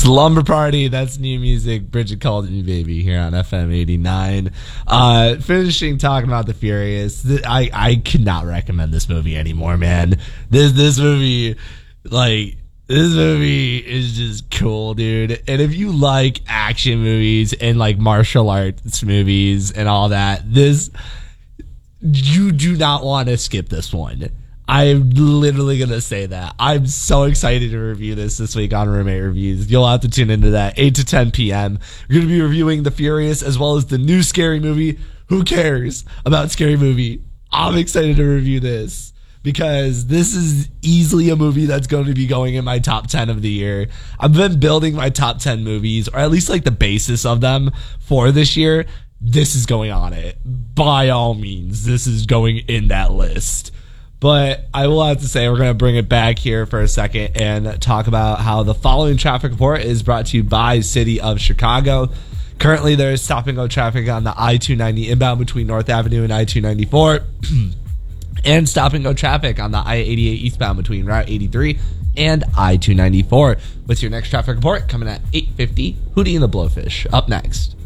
Slumber Party, that's new music. Bridget called me baby here on FM 89. Finishing talking about The Furious. I could not recommend this movie anymore, man. This movie is just cool, dude. And if you like action movies and like martial arts movies and all that, you do not want to skip this one. I'm literally going to say that. I'm so excited to review this week on Roommate Reviews. You'll have to tune into that 8 to 10 p.m. We're going to be reviewing The Furious as well as the new Scary Movie. Who cares about Scary Movie? I'm excited to review this because this is easily a movie that's going to be going in my top 10 of the year. I've been building my top 10 movies, or at least like the basis of them for this year. This is going on it. By all means, this is going in that list. But I will have to say we're going to bring it back here for a second and talk about how the following traffic report is brought to you by City of Chicago. Currently, there is stop-and-go traffic on the I-290 inbound between North Avenue and I-294. And stop-and-go traffic on the I-88 eastbound between Route 83 and I-294. With your next traffic report coming at 8:50, Hootie and the Blowfish. Up next.